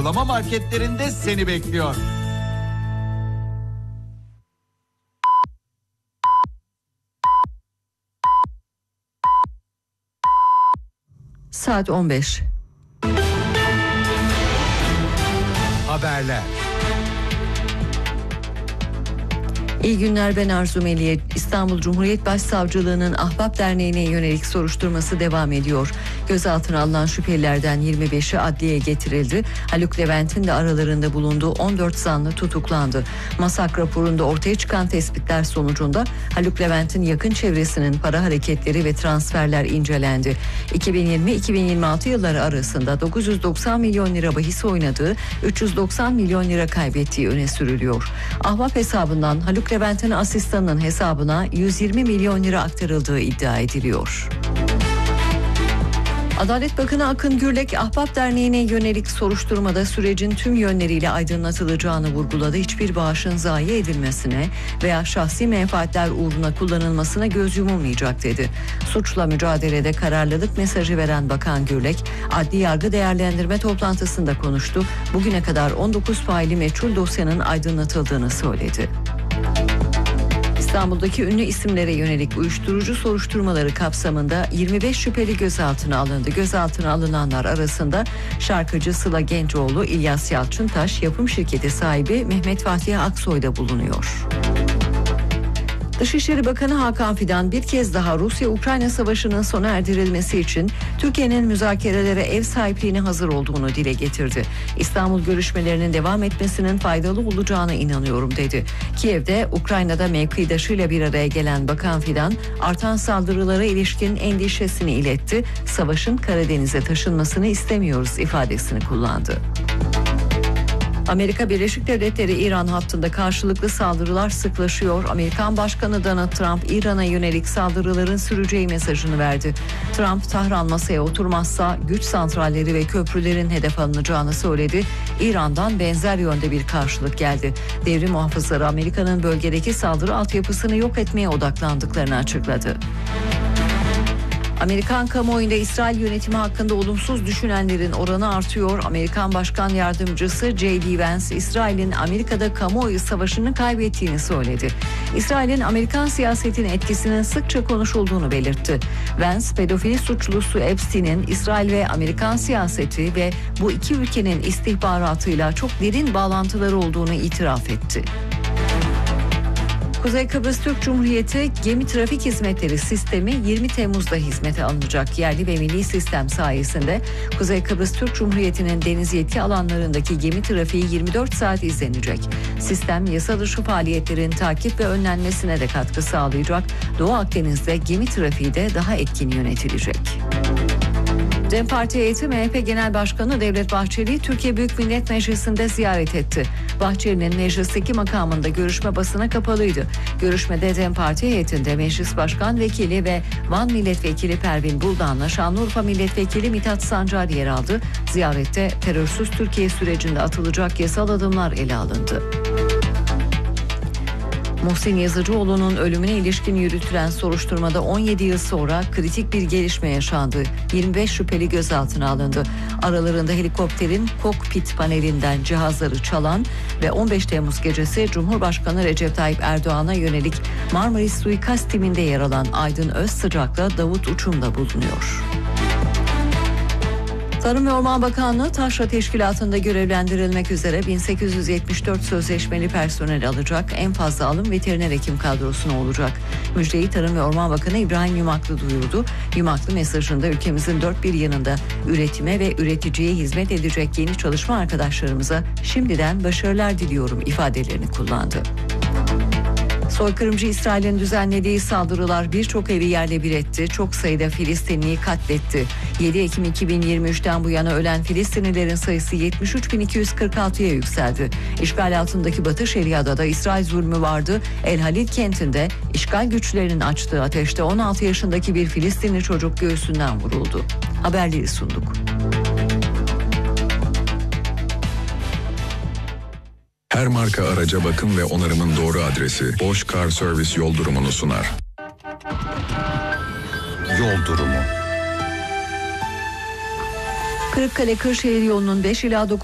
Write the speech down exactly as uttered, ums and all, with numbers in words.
uygulama marketlerinde seni bekliyor. Saat on beş. Haberler. İyi günler, ben Arzu Meliye. İstanbul Cumhuriyet Başsavcılığı'nın Ahbap Derneği'ne yönelik soruşturması devam ediyor. Gözaltına alınan şüphelilerden yirmi beşi adliyeye getirildi. Haluk Levent'in de aralarında bulunduğu on dört zanlı tutuklandı. Masak raporunda ortaya çıkan tespitler sonucunda Haluk Levent'in yakın çevresinin para hareketleri ve transferler incelendi. iki bin yirmi iki bin yirmi altı yılları arasında dokuz yüz doksan milyon lira bahis oynadığı, üç yüz doksan milyon lira kaybettiği öne sürülüyor. Ahbap hesabından Haluk Levent'in asistanının hesabına yüz yirmi milyon lira aktarıldığı iddia ediliyor. Adalet Bakanı Akın Gürlek, Ahbap Derneği'ne yönelik soruşturmada sürecin tüm yönleriyle aydınlatılacağını vurguladı. Hiçbir bağışın zayi edilmesine veya şahsi menfaatler uğruna kullanılmasına göz yumulmayacak dedi. Suçla mücadelede kararlılık mesajı veren Bakan Gürlek, adli yargı değerlendirme toplantısında konuştu. Bugüne kadar on dokuz faili meçhul dosyanın aydınlatıldığını söyledi. İstanbul'daki ünlü isimlere yönelik uyuşturucu soruşturmaları kapsamında yirmi beş şüpheli gözaltına alındı. Gözaltına alınanlar arasında şarkıcı Sıla Gencoğlu, İlyas Yalçıntaş, yapım şirketi sahibi Mehmet Fatih Aksoy da bulunuyor. Dışişleri Bakanı Hakan Fidan bir kez daha Rusya-Ukrayna savaşının sona erdirilmesi için Türkiye'nin müzakerelere ev sahipliğine hazır olduğunu dile getirdi. İstanbul görüşmelerinin devam etmesinin faydalı olacağına inanıyorum dedi. Kiev'de Ukrayna'da mevkidaşıyla bir araya gelen Bakan Fidan artan saldırılara ilişkin endişesini iletti. Savaşın Karadeniz'e taşınmasını istemiyoruz ifadesini kullandı. Amerika Birleşik Devletleri İran hattında karşılıklı saldırılar sıklaşıyor. Amerikan Başkanı Donald Trump İran'a yönelik saldırıların süreceği mesajını verdi. Trump, Tahran masaya oturmazsa güç santralleri ve köprülerin hedef alınacağını söyledi. İran'dan benzer yönde bir karşılık geldi. Devrim muhafızları Amerika'nın bölgedeki saldırı altyapısını yok etmeye odaklandıklarını açıkladı. Amerikan kamuoyunda İsrail yönetimi hakkında olumsuz düşünenlerin oranı artıyor. Amerikan Başkan Yardımcısı J D Vance, İsrail'in Amerika'da kamuoyu savaşını kaybettiğini söyledi. İsrail'in Amerikan siyasetinin etkisinin sıkça konuşulduğunu belirtti. Vance, pedofili suçlusu Epstein'in İsrail ve Amerikan siyaseti ve bu iki ülkenin istihbaratıyla çok derin bağlantıları olduğunu itiraf etti. Kuzey Kıbrıs Türk Cumhuriyeti Gemi Trafik Hizmetleri Sistemi yirmi Temmuz'da hizmete alınacak. Yerli ve milli sistem sayesinde Kuzey Kıbrıs Türk Cumhuriyeti'nin deniz yetki alanlarındaki gemi trafiği yirmi dört saat izlenecek. Sistem yasa dışı faaliyetlerin takip ve önlenmesine de katkı sağlayacak. Doğu Akdeniz'de gemi trafiği de daha etkin yönetilecek. DEM Parti heyeti M H P Genel Başkanı Devlet Bahçeli'yi Türkiye Büyük Millet Meclisi'nde ziyaret etti. Bahçeli'nin meclisteki makamında görüşme basına kapalıydı. Görüşmede DEM Parti heyetinde Meclis Başkan Vekili ve Van Milletvekili Pervin Buldan'la Şanlıurfa Milletvekili Mithat Sancar yer aldı. Ziyarette terörsüz Türkiye sürecinde atılacak yasal adımlar ele alındı. Muhsin Yazıcıoğlu'nun ölümüne ilişkin yürütülen soruşturmada on yedi yıl sonra kritik bir gelişme yaşandı. yirmi beş şüpheli gözaltına alındı. Aralarında helikopterin kokpit panelinden cihazları çalan ve on beş Temmuz gecesi Cumhurbaşkanı Recep Tayyip Erdoğan'a yönelik Marmaris suikast timinde yer alan Aydın Özsıcak'la Davut Uçum da bulunuyor. Tarım ve Orman Bakanlığı Taşra Teşkilatı'nda görevlendirilmek üzere bin sekiz yüz yetmiş dört sözleşmeli personel alacak. En fazla alım veteriner hekim kadrosuna olacak. Müjdeyi Tarım ve Orman Bakanı İbrahim Yumaklı duyurdu. Yumaklı mesajında ülkemizin dört bir yanında üretime ve üreticiye hizmet edecek yeni çalışma arkadaşlarımıza şimdiden başarılar diliyorum ifadelerini kullandı. Soykırımcı İsrail'in düzenlediği saldırılar birçok evi yerle bir etti. Çok sayıda Filistinliyi katletti. yedi Ekim iki bin yirmi üçten bu yana ölen Filistinlilerin sayısı yetmiş üç bin iki yüz kırk altıya yükseldi. İşgal altındaki Batı Şeria'da da İsrail zulmü vardı. El Halil kentinde işgal güçlerinin açtığı ateşte on altı yaşındaki bir Filistinli çocuk göğsünden vuruldu. Haberleri sunduk. Her marka araca bakım ve onarımın doğru adresi Bosch Car Service yol durumunu sunar. Yol durumu. Kırıkkale-Kırşehir yolunun beş ila dokuz